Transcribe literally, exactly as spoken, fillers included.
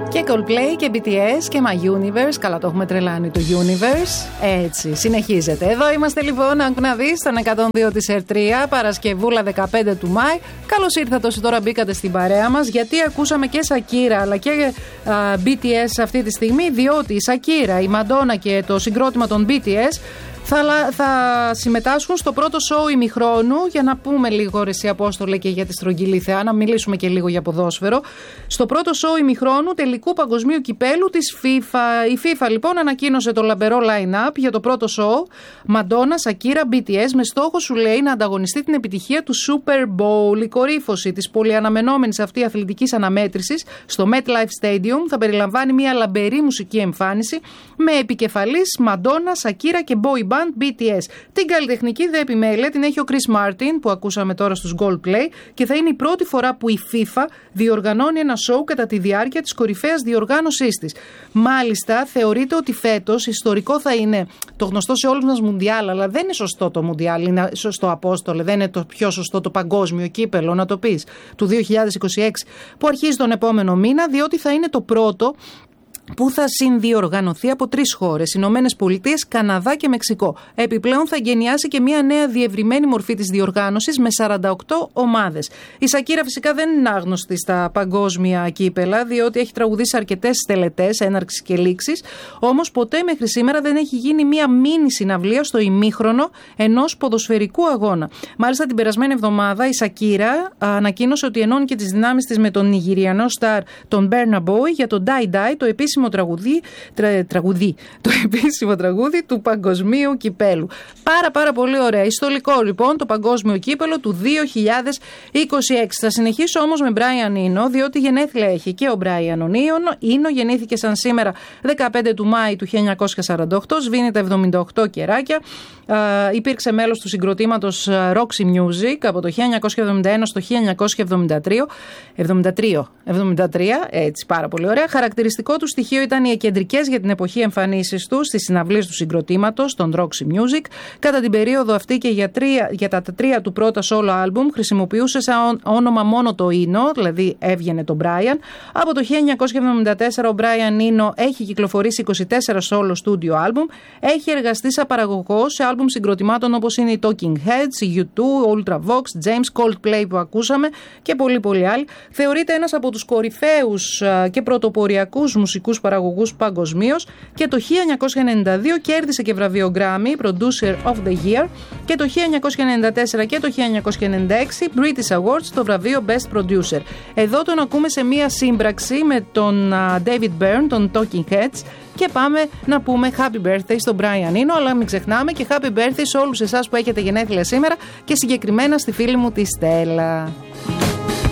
Και Coldplay και μπι τι ες και My Universe. Καλά, το έχουμε τρελάνει το Universe. Έτσι, συνεχίζεται. Εδώ είμαστε λοιπόν, αν να δεις, στον εκατόν δύο της Ερ τρία, Παρασκευούλα δεκαπέντε του Μάη. Καλώς ήρθατε όσοι τώρα μπήκατε στην παρέα μας, γιατί ακούσαμε και Σακύρα αλλά και α, μπι τι ες αυτή τη στιγμή, διότι η Σακύρα, η Μαντόνα και το συγκρότημα των μπι τι ες Θα, θα συμμετάσχουν στο πρώτο σόου ημιχρόνου, για να πούμε λίγο, ρε εσύ Απόστολε, και για τη στρογγυλή θεά, να μιλήσουμε και λίγο για ποδόσφαιρο. Στο πρώτο σόου ημιχρόνου τελικού παγκοσμίου κυπέλου της FIFA. Η FIFA λοιπόν ανακοίνωσε το λαμπερό line-up για το πρώτο σόου. Μαντόνα, Σακύρα, μπι τι ες, με στόχο, σου λέει, να ανταγωνιστεί την επιτυχία του Super Bowl. Η κορύφωση της πολυαναμενόμενης αυτή αθλητικής αναμέτρησης στο MetLife Stadium θα περιλαμβάνει μια λαμπερή μουσική εμφάνιση με επικεφαλής Μαντόνα, Σακύρα και boy band μπι τι ες. Την καλλιτεχνική δε επιμέλεια την έχει ο Chris Martin, που ακούσαμε τώρα στους Coldplay, και θα είναι η πρώτη φορά που η FIFA διοργανώνει ένα σοου κατά τη διάρκεια της κορυφαίας διοργάνωσής της. Μάλιστα, θεωρείται ότι φέτος ιστορικό θα είναι το γνωστό σε όλους μας Μουντιάλ, αλλά δεν είναι σωστό το Μουντιάλ, είναι σωστό, Απόστολε, δεν είναι το πιο σωστό το παγκόσμιο κύπελο, να το πεις, του δύο χιλιάδες είκοσι έξι, που αρχίζει τον επόμενο μήνα, διότι θα είναι το πρώτο που θα συνδιοργανωθεί από τρεις χώρες, Ηνωμένες Πολιτείες, Καναδά και Μεξικό. Επιπλέον θα εγκαινιάσει και μια νέα διευρυμένη μορφή της διοργάνωσης με σαράντα οκτώ ομάδες. Η Σακύρα φυσικά δεν είναι άγνωστη στα παγκόσμια κύπελα, διότι έχει τραγουδήσει αρκετές τελετές έναρξης και λήξης, όμως ποτέ μέχρι σήμερα δεν έχει γίνει μια μίνι συναυλία στο ημίχρονο ενός ποδοσφαιρικού αγώνα. Μάλιστα, την περασμένη εβδομάδα η Σακύρα ανακοίνωσε ότι ενώνει και τις δυνάμεις της με τον Νιγηριανό στάρ, τον Burna Boy, για το Die Die, το επίσημο Τραγουδί, τρα, τραγουδί, το επίσημο τραγούδι του παγκοσμίου κυπέλου. Πάρα πάρα πολύ ωραία. Ιστολικό λοιπόν το παγκόσμιο κύπελο του δύο χιλιάδες είκοσι έξι. Θα συνεχίσω όμως με Brian Eno, διότι γενέθλια έχει και ο Brian Eno. Γεννήθηκε σαν σήμερα δεκαπέντε του Μάη του χίλια εννιακόσια σαράντα οκτώ, σβήνει τα εβδομήντα οκτώ κεράκια. Uh, υπήρξε μέλος του συγκροτήματος Roxy Music από το χίλια εννιακόσια εβδομήντα ένα στο χίλια εννιακόσια εβδομήντα τρία. εβδομήντα τρία, εβδομήντα τρία, έτσι, πάρα πολύ ωραία. Χαρακτηριστικό του στοιχείο ήταν οι εκεντρικές για την εποχή εμφανίσεις του στις συναυλίες του συγκροτήματος, των Roxy Music. Κατά την περίοδο αυτή και για, τρία, για τα τρία του πρώτα solo album χρησιμοποιούσε σαν όνομα μόνο το Eno, δηλαδή έβγαινε το Brian. Από το χίλια εννιακόσια εβδομήντα τέσσερα ο Brian Eno έχει κυκλοφορήσει είκοσι τέσσερα solo studio album. Έχει εργαστεί σαν παραγωγός σε album συγκροτημάτων όπως είναι οι Talking Heads, οι γιου τού, Ultravox, James, Coldplay που ακούσαμε και πολλοί πολλοί άλλοι. Θεωρείται ένας από τους κορυφαίους και πρωτοποριακούς μουσικούς παραγωγούς παγκοσμίως και το χίλια εννιακόσια ενενήντα δύο κέρδισε και βραβείο Grammy Producer of the Year και το χίλια εννιακόσια ενενήντα τέσσερα και το χίλια εννιακόσια ενενήντα έξι British Awards το βραβείο Best Producer. Εδώ τον ακούμε σε μία σύμπραξη με τον David Byrne, τον Talking Heads, και πάμε να πούμε happy birthday στον Brian Eno, αλλά μην ξεχνάμε και happy birthday σε όλους εσάς που έχετε γενέθλια σήμερα και συγκεκριμένα στη φίλη μου τη Στέλλα.